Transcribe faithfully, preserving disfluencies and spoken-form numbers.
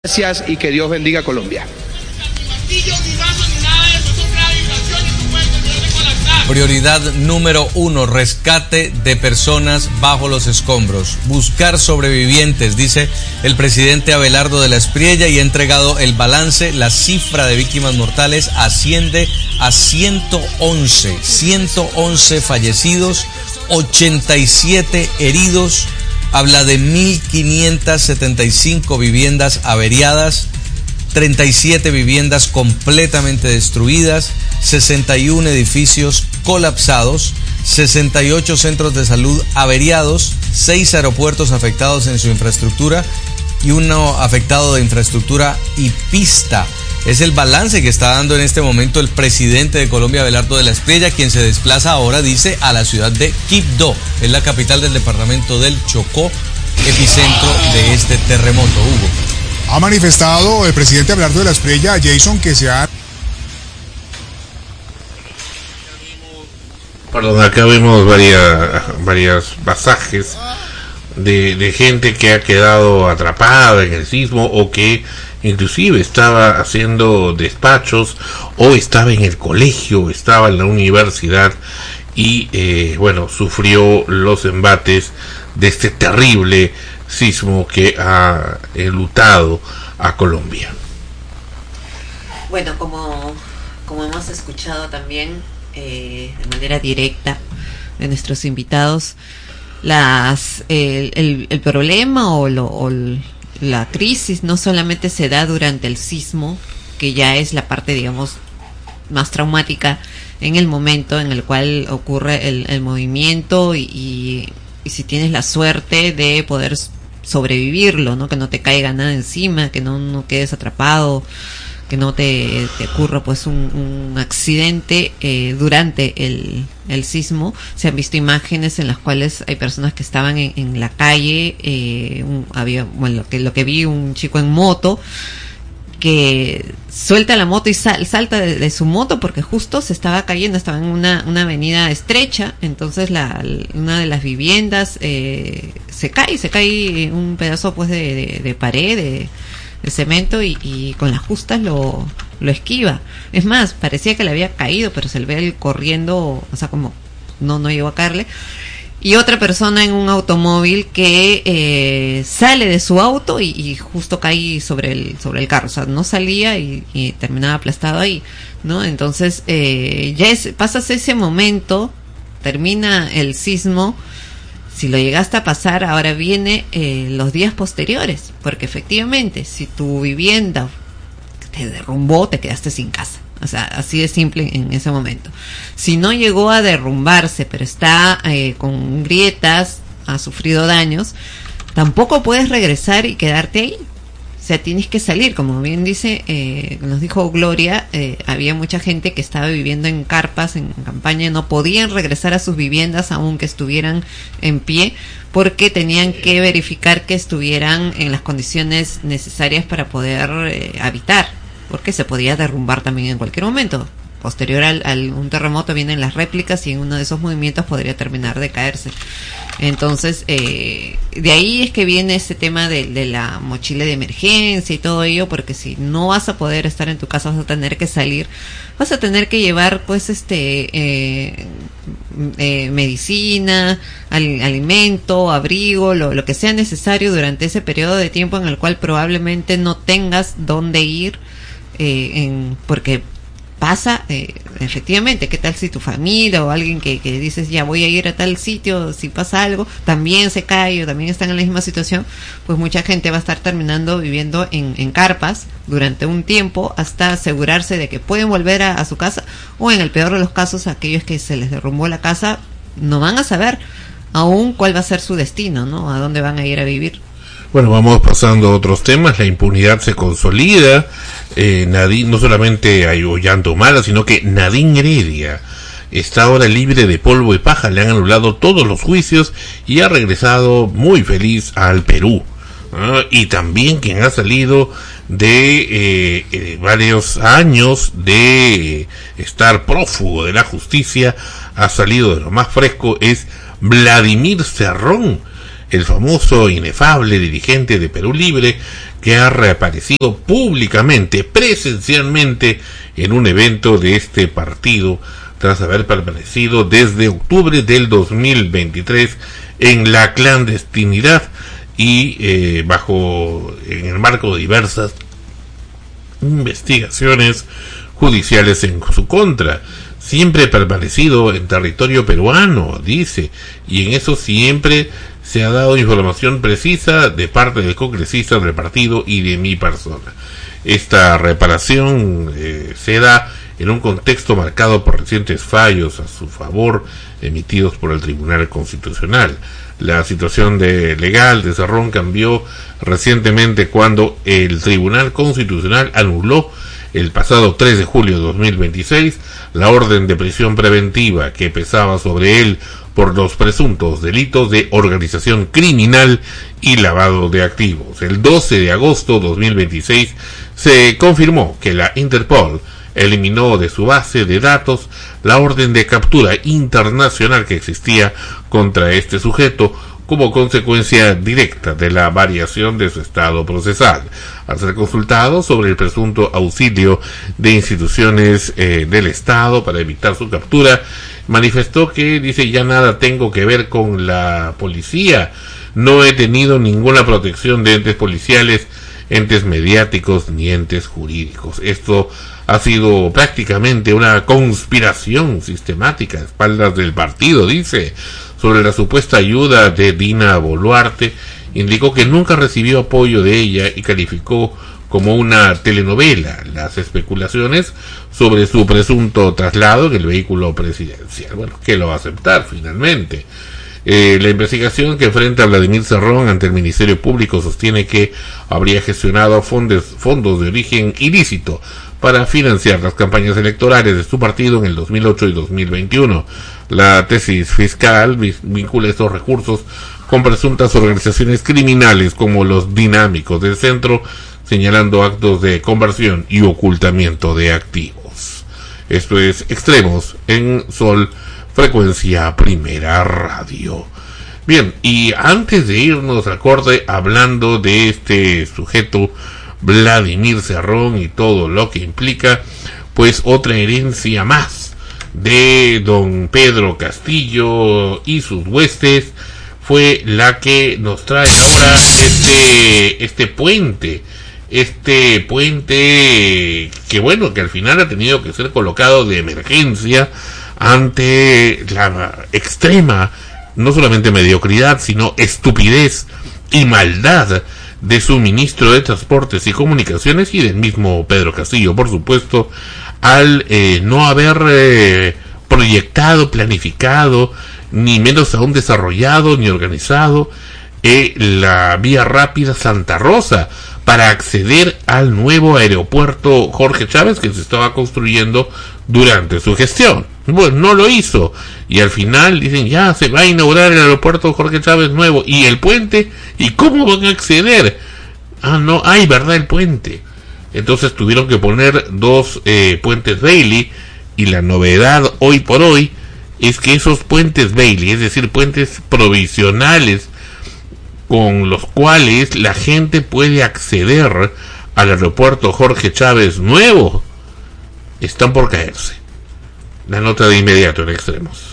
Gracias y que Dios bendiga a Colombia. Prioridad número uno, rescate de personas bajo los escombros. Buscar sobrevivientes, dice el presidente Abelardo de la Espriella, y ha entregado el balance. La cifra de víctimas mortales asciende a ciento once. ciento once fallecidos, ochenta y siete heridos. Habla de mil quinientas setenta y cinco viviendas averiadas, treinta y siete viviendas completamente destruidas, sesenta y uno edificios colapsados, sesenta y ocho centros de salud averiados, seis aeropuertos afectados en su infraestructura y uno afectado de infraestructura y pista. Es el balance que está dando en este momento el presidente de Colombia, Abelardo de la Espriella, quien se desplaza ahora, dice, a la ciudad de Quibdó, es la capital del departamento del Chocó, epicentro de este terremoto. Hugo. Ha manifestado el presidente Abelardo de la Espriella, Jason, que se ha... Perdón, acá vemos varias, varios pasajes de, de gente que ha quedado atrapada en el sismo o que inclusive estaba haciendo despachos o estaba en el colegio, estaba en la universidad y eh, bueno, sufrió los embates de este terrible sismo que ha enlutado a Colombia. Bueno, como, como hemos escuchado también eh, de manera directa de nuestros invitados, las el, el, el problema o, lo, o el, la crisis no solamente se da durante el sismo, que ya es la parte, digamos, más traumática en el momento en el cual ocurre el, el movimiento y, y, y si tienes la suerte de poder sobrevivirlo, ¿no? Que no te caiga nada encima, que no, no quedes atrapado, que no te, te ocurra pues un, un accidente eh, durante el, el sismo. Se han visto imágenes en las cuales hay personas que estaban en, en la calle, eh, un, había, bueno, lo que, lo que vi, un chico en moto que suelta la moto y sal, salta de, de su moto porque justo se estaba cayendo, estaba en una, una avenida estrecha, entonces la, una de las viviendas eh, se cae, se cae un pedazo pues de, de, de pared, de de cemento y, y con las justas lo, lo esquiva. Es más, parecía que le había caído, pero se le ve él corriendo, o sea, como no, no llegó a caerle. Y otra persona en un automóvil que eh, sale de su auto y, y justo cae sobre el, sobre el carro, o sea, no salía y, y terminaba aplastado ahí, ¿no? Entonces, eh, ya es, pasas ese momento, termina el sismo. Si lo llegaste a pasar, ahora viene eh, los días posteriores, porque efectivamente, si tu vivienda te derrumbó, te quedaste sin casa. O sea, así de simple en ese momento. Si no llegó a derrumbarse, pero está eh, con grietas, ha sufrido daños, tampoco puedes regresar y quedarte ahí. O sea, tienes que salir, como bien dice, eh, nos dijo Gloria, eh, había mucha gente que estaba viviendo en carpas, en campaña, no podían regresar a sus viviendas aunque estuvieran en pie, porque tenían que verificar que estuvieran en las condiciones necesarias para poder eh, habitar, porque se podía derrumbar también en cualquier momento. Posterior al, al un terremoto vienen las réplicas y en uno de esos movimientos podría terminar de caerse. Entonces, eh, de ahí es que viene ese tema de, de la mochila de emergencia y todo ello, porque si no vas a poder estar en tu casa, vas a tener que salir, vas a tener que llevar pues este eh, eh, medicina, al, alimento, abrigo, lo, lo que sea necesario durante ese periodo de tiempo en el cual probablemente no tengas dónde ir, eh, en, porque pasa, eh, efectivamente, ¿qué tal si tu familia o alguien que, que dices ya voy a ir a tal sitio, si pasa algo, también se cae o también están en la misma situación? Pues mucha gente va a estar terminando viviendo en, en carpas durante un tiempo hasta asegurarse de que pueden volver a, a su casa, o en el peor de los casos, aquellos que se les derrumbó la casa no van a saber aún cuál va a ser su destino, ¿no? A dónde van a ir a vivir. Bueno, vamos pasando a otros temas. La impunidad se consolida. Eh, Nadine, no solamente hay Ollanta Humala, sino que Nadine Heredia está ahora libre de polvo y paja. Le han anulado todos los juicios y ha regresado muy feliz al Perú. ¿Ah? Y también quien ha salido de eh, eh, varios años de estar prófugo de la justicia, ha salido de lo más fresco, es Vladimir Cerrón, el famoso inefable dirigente de Perú Libre, que ha reaparecido públicamente, presencialmente, en un evento de este partido, tras haber permanecido desde octubre del dos mil veintitrés en la clandestinidad y eh, bajo, en el marco de diversas investigaciones judiciales en su contra. Siempre he permanecido en territorio peruano, dice, y en eso siempre se ha dado información precisa de parte del congresista del partido y de mi persona. Esta reparación eh, se da en un contexto marcado por recientes fallos a su favor emitidos por el Tribunal Constitucional. La situación de legal de Cerrón cambió recientemente cuando el Tribunal Constitucional anuló el pasado tres de julio de dos mil veintiséis la orden de prisión preventiva que pesaba sobre él por los presuntos delitos de organización criminal y lavado de activos. El doce de agosto de dos mil veintiséis se confirmó que la Interpol eliminó de su base de datos la orden de captura internacional que existía contra este sujeto como consecuencia directa de la variación de su estado procesal. Al ser consultado sobre el presunto auxilio de instituciones eh, del Estado para evitar su captura, manifestó que, dice, ya nada tengo que ver con la policía, no he tenido ninguna protección de entes policiales, entes mediáticos ni entes jurídicos. Esto ha sido prácticamente una conspiración sistemática a espaldas del partido, dice, sobre la supuesta ayuda de Dina Boluarte. Indicó que nunca recibió apoyo de ella y calificó como una telenovela las especulaciones sobre su presunto traslado en el vehículo presidencial. Bueno, que lo va a aceptar finalmente. Eh, la investigación que enfrenta a Vladimir Cerrón ante el Ministerio Público sostiene que habría gestionado fondos, fondos de origen ilícito para financiar las campañas electorales de su partido en el dos mil ocho y dos mil veintiuno. La tesis fiscal vincula estos recursos con presuntas organizaciones criminales como los Dinámicos del Centro, señalando actos de conversión y ocultamiento de activos. Esto es Extremos en Sol, Frecuencia Primera Radio. Bien, y antes de irnos al corte, hablando de este sujeto Vladimir Cerrón y todo lo que implica, pues otra herencia más de don Pedro Castillo y sus huestes fue la que nos trae ahora este este puente, este puente que bueno, que al final ha tenido que ser colocado de emergencia ante la extrema, no solamente mediocridad, sino estupidez y maldad de su ministro de Transportes y Comunicaciones y del mismo Pedro Castillo, por supuesto, al eh, no haber eh, proyectado, planificado, ni menos aún desarrollado ni organizado eh, la vía rápida Santa Rosa para acceder al nuevo aeropuerto Jorge Chávez que se estaba construyendo durante su gestión. Bueno, no lo hizo, y al final dicen, ya se va a inaugurar el aeropuerto Jorge Chávez nuevo, y el puente, ¿y cómo van a acceder? Ah, no, hay, ¿verdad? El puente. Entonces tuvieron que poner dos eh, puentes Bailey, y la novedad hoy por hoy es que esos puentes Bailey, es decir, puentes provisionales con los cuales la gente puede acceder al aeropuerto Jorge Chávez nuevo, están por caerse. La nota de inmediato en Extremos.